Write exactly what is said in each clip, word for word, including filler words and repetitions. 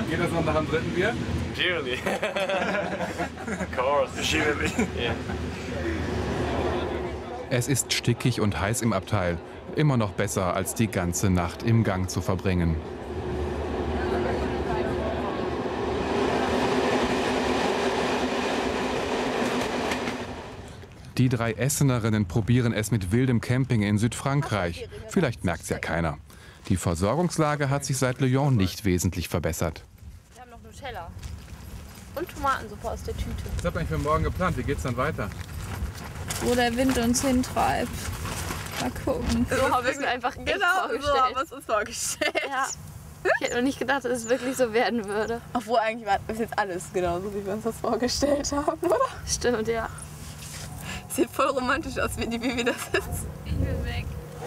Geht das noch nach dem dritten Bier? Surely. Of course. Surely. Yeah. Es ist stickig und heiß im Abteil. Immer noch besser, als die ganze Nacht im Gang zu verbringen. Die drei Essenerinnen probieren es mit wildem Camping in Südfrankreich. Vielleicht merkt es ja keiner. Die Versorgungslage hat sich seit Lyon nicht wesentlich verbessert. Wir haben noch Nutella und Tomatensuppe aus der Tüte. Was habt ihr eigentlich für morgen geplant? Wie geht's dann weiter? Wo der Wind uns hintreibt. Mal gucken. So haben wir es mir einfach Genau, vorgestellt. so haben wir es uns vorgestellt. Ja. Ich hätte noch nicht gedacht, dass es wirklich so werden würde. Obwohl eigentlich war das jetzt alles genauso, wie wir uns das vorgestellt haben, oder? Stimmt, ja. Sieht voll romantisch aus, wie, wie wir das jetzt. Ich will weg.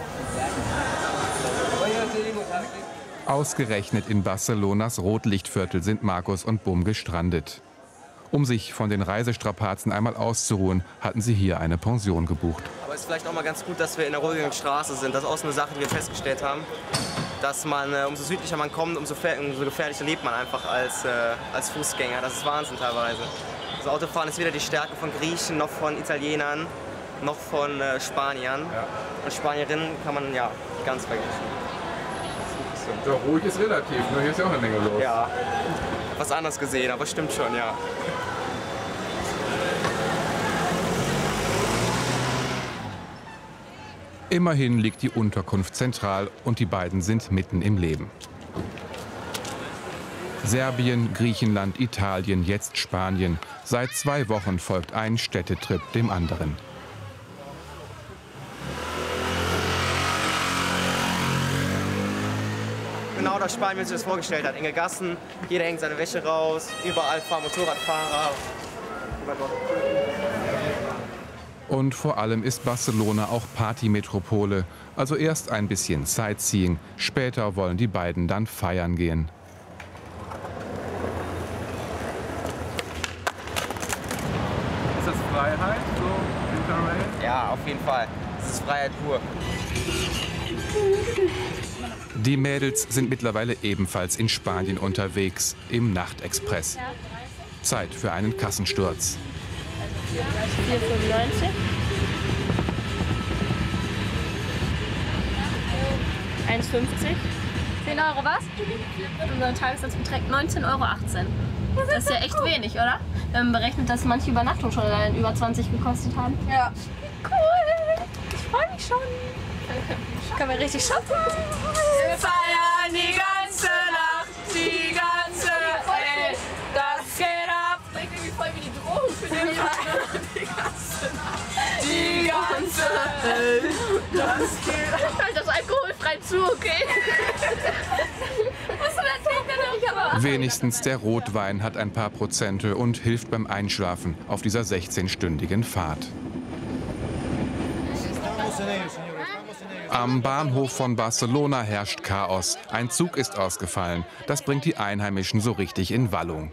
Ausgerechnet in Barcelonas Rotlichtviertel sind Markus und Bum gestrandet. Um sich von den Reisestrapazen einmal auszuruhen, hatten sie hier eine Pension gebucht. Aber es ist vielleicht auch mal ganz gut, dass wir in einer ruhigen Straße sind. Das ist auch so eine Sache, die wir festgestellt haben. Dass man, äh, umso südlicher man kommt, umso, umso gefährlicher lebt man einfach als, äh, als Fußgänger. Das ist Wahnsinn teilweise. Das Autofahren ist weder die Stärke von Griechen, noch von Italienern, noch von äh, Spaniern. Ja. Und Spanierinnen kann man ja ganz vergessen. Ja, ruhig ist relativ, nur hier ist ja auch eine Menge los. Ja, was anderes gesehen, aber stimmt schon, ja. Immerhin liegt die Unterkunft zentral und die beiden sind mitten im Leben. Serbien, Griechenland, Italien, jetzt Spanien. Seit zwei Wochen folgt ein Städtetrip dem anderen. Genau das Spanien, wie man sich das vorgestellt hat. Enge Gassen, jeder hängt seine Wäsche raus, überall fahren Motorradfahrer. Und vor allem ist Barcelona auch Partymetropole. Also erst ein bisschen Sightseeing, später wollen die beiden dann feiern gehen. Ist das Freiheit, so Interrail? Ja, auf jeden Fall. Das ist Freiheit pur. Die Mädels sind mittlerweile ebenfalls in Spanien unterwegs, im Nachtexpress. Zeit für einen Kassensturz. vier fünfundneunzig. eins fünfzig. zehn Euro was? Unser Tagessatz beträgt neunzehn Euro achtzehn. Das ist ja echt wenig, oder? Wir haben berechnet, dass manche Übernachtungen schon allein über zwanzig gekostet haben. Ja. Cool! Ich freue mich schon. Können wir richtig shoppen? Wir feiern die ganze Nacht, die ganze Welt. Das geht ab. Das klingt irgendwie voll wie die Drohung für den Die ganze Nacht, die ganze Welt. Das geht ab. Halt das alkoholfrei zu, okay? Was du denn? Wenigstens der Rotwein hat ein paar Prozente und hilft beim Einschlafen auf dieser sechzehnstündigen Fahrt. Am Bahnhof von Barcelona herrscht Chaos. Ein Zug ist ausgefallen. Das bringt die Einheimischen so richtig in Wallung.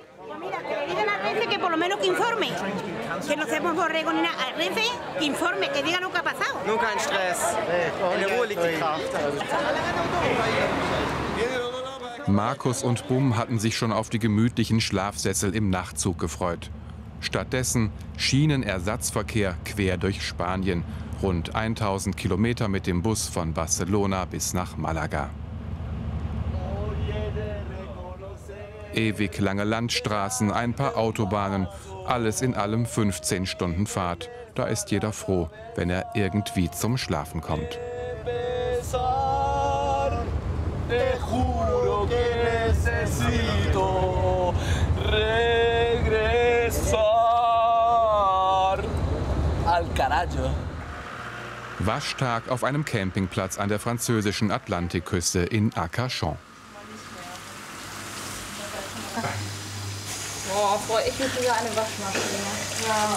Nur kein Stress. In der Ruhe liegt die Kraft. Markus und Bum hatten sich schon auf die gemütlichen Schlafsessel im Nachtzug gefreut. Stattdessen Schienenersatzverkehr quer durch Spanien. Rund tausend Kilometer mit dem Bus von Barcelona bis nach Malaga. Ewig lange Landstraßen, ein paar Autobahnen, alles in allem fünfzehn Stunden Fahrt. Da ist jeder froh, wenn er irgendwie zum Schlafen kommt. Waschtag auf einem Campingplatz an der französischen Atlantikküste in Arcachon. Oh, freue ich mich über eine Waschmaschine. Ja.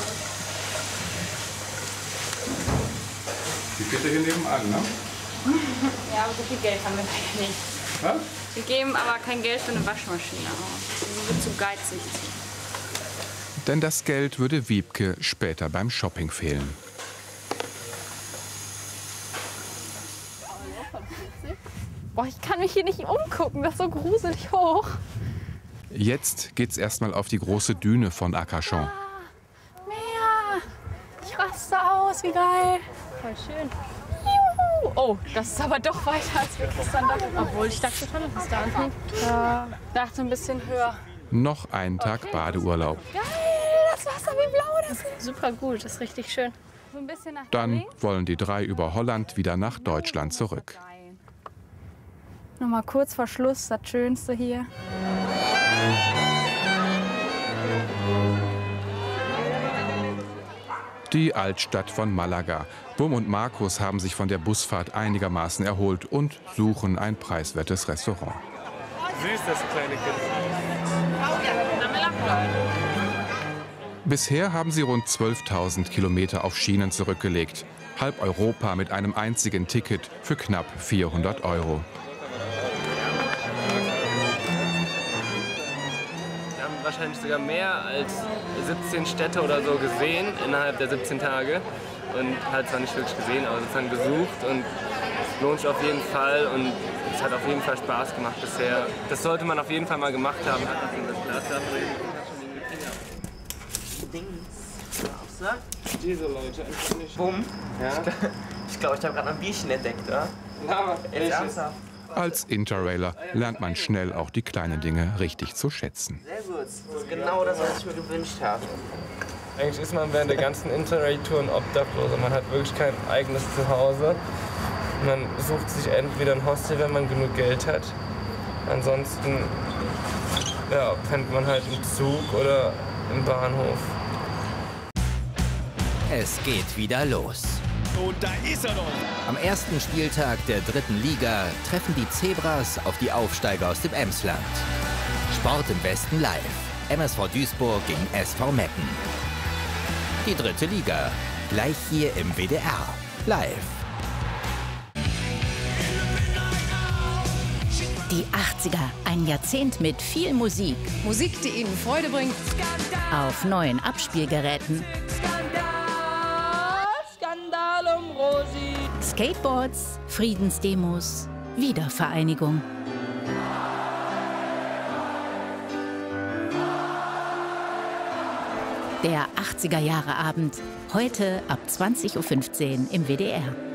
Die geht ja hier nebenan, ne? Ja, aber so viel Geld haben wir leider nicht. Was? Wir geben aber kein Geld für eine Waschmaschine aus. Wir sind zu geizig. Denn das Geld würde Wiebke später beim Shopping fehlen. Boah, ich kann mich hier nicht umgucken, das ist so gruselig hoch. Jetzt geht's erstmal auf die große Düne von Arcachon. Meer! Ich raste aus, wie geil! Voll schön. Juhu. Oh, das ist aber doch weiter, als wir gestern dachten. Obwohl ich dachte schon, das ist da unten. Ja, dachte ein bisschen höher. Noch ein Tag Badeurlaub. Geil, das Wasser, wie blau das ist. Super gut, das ist richtig schön. So ein bisschen nach Dann links. wollen die drei über Holland wieder nach Deutschland zurück. Nochmal kurz vor Schluss, das Schönste hier. Die Altstadt von Malaga. Bum und Markus haben sich von der Busfahrt einigermaßen erholt und suchen ein preiswertes Restaurant. Süß, das kleine Kind. Bisher haben sie rund zwölftausend Kilometer auf Schienen zurückgelegt. Halb Europa mit einem einzigen Ticket für knapp vierhundert Euro. Wir haben wahrscheinlich sogar mehr als siebzehn Städte oder so gesehen innerhalb der siebzehn Tage. Und halt zwar nicht wirklich gesehen, aber sozusagen besucht. Und es lohnt sich auf jeden Fall und es hat auf jeden Fall Spaß gemacht bisher. Das sollte man auf jeden Fall mal gemacht haben. Diese Leute, Bumm. Ja. Ich glaube, ich habe gerade ein Bierchen entdeckt, oder? Ja, Ernsthaft? Als Interrailer lernt man schnell auch die kleinen Dinge richtig zu schätzen. Sehr gut. Das ist genau das, was ich mir gewünscht habe. Eigentlich ist man während der ganzen Interrail-Tour ein Obdachloser. Man hat wirklich kein eigenes Zuhause. Man sucht sich entweder ein Hostel, wenn man genug Geld hat. Ansonsten ja, pennt man halt im Zug oder im Bahnhof. Es geht wieder los. Und da ist er doch. Am ersten Spieltag der dritten Liga treffen die Zebras auf die Aufsteiger aus dem Emsland. Sport im Westen live. M S V Duisburg gegen S V Meppen. Die dritte Liga, gleich hier im W D R. Live. Die achtziger, ein Jahrzehnt mit viel Musik. Musik, die Ihnen Freude bringt. Auf neuen Abspielgeräten. Skandal um Rosi. Skateboards, Friedensdemos, Wiedervereinigung. Der achtziger Jahre Abend, heute ab zwanzig Uhr fünfzehn im W D R.